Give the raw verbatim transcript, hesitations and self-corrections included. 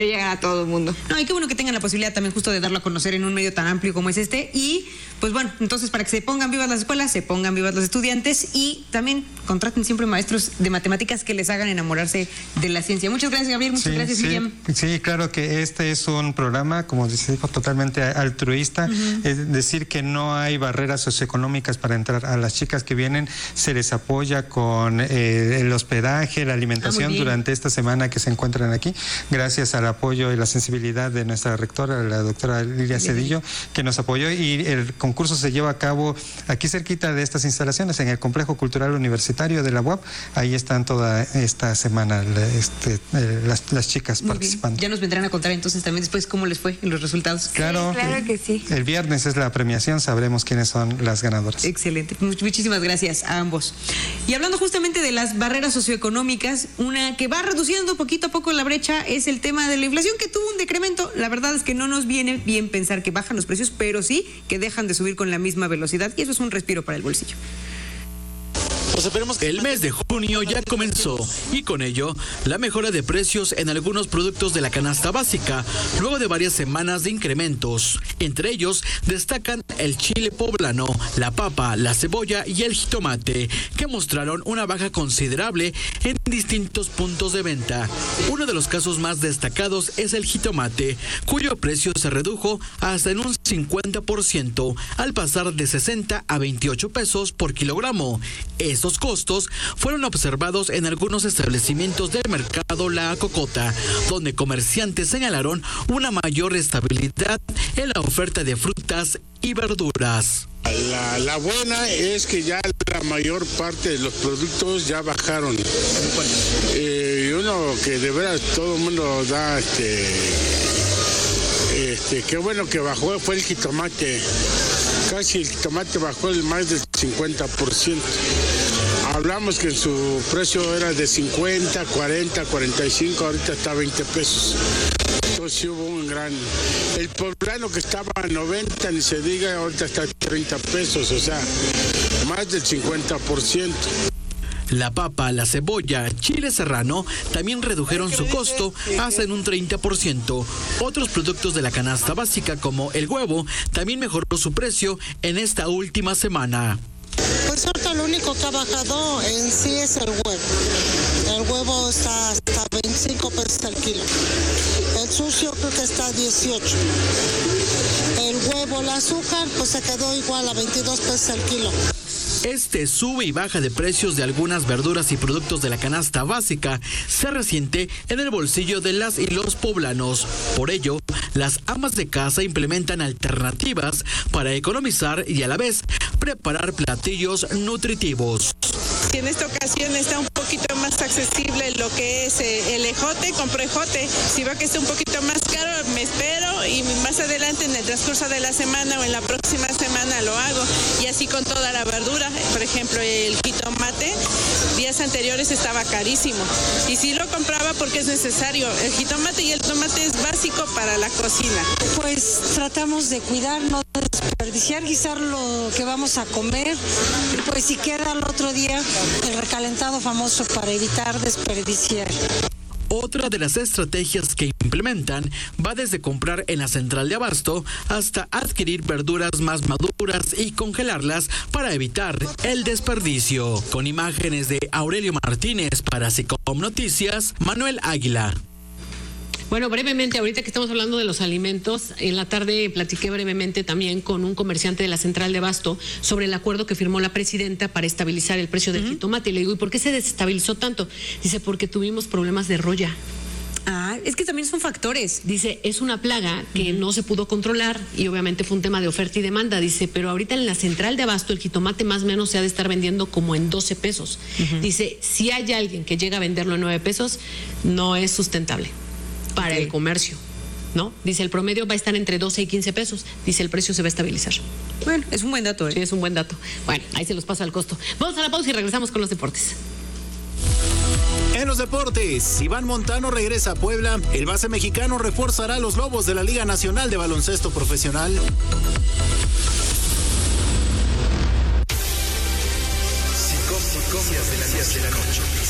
llegar a todo el mundo. No, y qué bueno que tengan la posibilidad también justo de darlo a conocer en un medio tan amplio como es este. Y pues bueno, entonces para que se pongan vivas las escuelas, se pongan vivas los estudiantes y también contraten siempre maestros de matemáticas que les hagan enamorarse de la ciencia. Muchas gracias, Gabriel. Muchas sí, gracias, sí, Miriam. Sí, claro que este es un programa, como se dijo, totalmente altruista. Uh-huh. Es decir, que no hay barreras socioeconómicas para entrar. A las chicas que vienen se les apoya con eh, el hospedaje, la alimentación ah, durante esta semana que se encuentran aquí, gracias a la apoyo y la sensibilidad de nuestra rectora, la doctora Lilia Cedillo, que nos apoyó, y el concurso se lleva a cabo aquí cerquita de estas instalaciones, en el Complejo Cultural Universitario de la U A P. Ahí están toda esta semana este, eh, las, las chicas Muy participando. Bien. Ya nos vendrán a contar entonces también después cómo les fue en los resultados. Claro, sí, claro el, que sí. El viernes es la premiación, sabremos quiénes son las ganadoras. Excelente, muchísimas gracias a ambos. Y hablando justamente de las barreras socioeconómicas, una que va reduciendo poquito a poco la brecha es el tema de la inflación, que tuvo un decremento. La verdad es que no nos viene bien pensar que bajan los precios, pero sí que dejan de subir con la misma velocidad, y eso es un respiro para el bolsillo. El mes de junio ya comenzó y con ello la mejora de precios en algunos productos de la canasta básica, luego de varias semanas de incrementos. Entre ellos destacan el chile poblano, la papa, la cebolla y el jitomate, que mostraron una baja considerable en distintos puntos de venta. Uno de los casos más destacados es el jitomate, cuyo precio se redujo hasta en un cincuenta por ciento, al pasar de sesenta a veintiocho pesos por kilogramo. Estos costos fueron observados en algunos establecimientos del mercado La Cocota, donde comerciantes señalaron una mayor estabilidad en la oferta de frutas y verduras. La, la buena es que ya la mayor parte de los productos ya bajaron. Eh, y uno que de veras todo el mundo da este, este, qué bueno que bajó fue el jitomate. Casi el jitomate bajó el más del cincuenta por ciento. Hablamos que su precio era de cincuenta, cuarenta, cuarenta y cinco, ahorita está a veinte pesos. Entonces hubo un gran... El poblano que estaba a noventa, ni se diga, ahorita está a treinta pesos, o sea, más del cincuenta por ciento. La papa, la cebolla, chile serrano también redujeron su costo hasta en un treinta por ciento. Otros productos de la canasta básica, como el huevo, también mejoró su precio en esta última semana. Pues ahorita lo único que ha bajado en sí es el huevo. El huevo está hasta veinticinco pesos al kilo. El sucio creo que está a dieciocho. El huevo, el azúcar, pues se quedó igual a veintidós pesos al kilo. Este sube y baja de precios de algunas verduras y productos de la canasta básica se resiente en el bolsillo de las y los poblanos. Por ello, las amas de casa implementan alternativas para economizar y a la vez preparar platillos nutritivos. En esta ocasión está un poquito más accesible lo que es el ejote, compro ejote. Si va que está un poquito más caro, me espero y más adelante en el transcurso de la semana o en la próxima semana lo hago. Y así con toda la verdura. Por ejemplo, el jitomate, días anteriores estaba carísimo. Y sí lo compraba porque es necesario. El jitomate y el tomate es básico para la cocina. Pues tratamos de cuidar, no desperdiciar, guisar lo que vamos a comer. Pues si queda el otro día, el recalentado famoso para evitar desperdiciar. Otra de las estrategias que implementan va desde comprar en la central de abasto hasta adquirir verduras más maduras y congelarlas para evitar el desperdicio. Con imágenes de Aurelio Martínez para SICOM Noticias, Manuel Águila. Bueno, brevemente, ahorita que estamos hablando de los alimentos, en la tarde platiqué brevemente también con un comerciante de la central de abasto sobre el acuerdo que firmó la presidenta para estabilizar el precio del uh-huh. jitomate. Y le digo, ¿y por qué se desestabilizó tanto? Dice, porque tuvimos problemas de roya. Ah, es que también son factores. Dice, es una plaga que uh-huh. no se pudo controlar y obviamente fue un tema de oferta y demanda. Dice, pero ahorita en la central de abasto el jitomate más o menos se ha de estar vendiendo como en doce pesos. Uh-huh. Dice, si hay alguien que llega a venderlo en nueve pesos, no es sustentable para okay. el comercio, ¿no? Dice, el promedio va a estar entre doce y quince pesos. Dice, el precio se va a estabilizar. Bueno, es un buen dato, ¿eh? Sí, es un buen dato. Bueno, ahí se los paso al costo. Vamos a la pausa y regresamos con los deportes. En los deportes, Iván Montano regresa a Puebla. El base mexicano reforzará a los Lobos de la Liga Nacional de Baloncesto Profesional. Psicom Noticias de las diez de la noche.